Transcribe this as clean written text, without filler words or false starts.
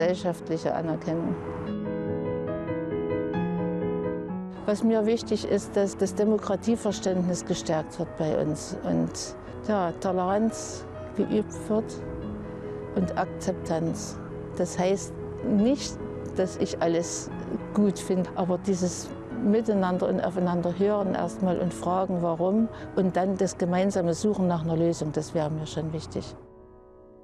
Gesellschaftliche Anerkennung. Was mir wichtig ist, dass das Demokratieverständnis gestärkt wird bei uns und ja, Toleranz geübt wird und Akzeptanz. Das heißt nicht, dass ich alles gut finde, aber dieses Miteinander und aufeinander hören erstmal und fragen, warum und dann das gemeinsame Suchen nach einer Lösung, das wäre mir schon wichtig.